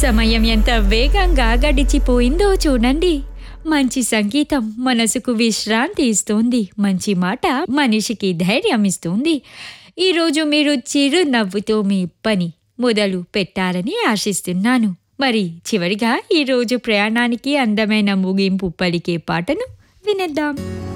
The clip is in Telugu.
సమయం ఎంత వేగంగా గడిచిపోయిందో చూడండి. మంచి సంగీతం మనసుకు విశ్రాంతి ఇస్తుంది. మంచి మాట మనిషికి ధైర్యం ఇస్తుంది. ఈరోజు మీరు చిరునవ్వుతో మీ పని మొదలు పెట్టారని ఆశిస్తున్నాను. మరి చివరిగా ఈరోజు ప్రయాణానికి అందమైన ముగింపు పలికే పాటను వినేద్దాం.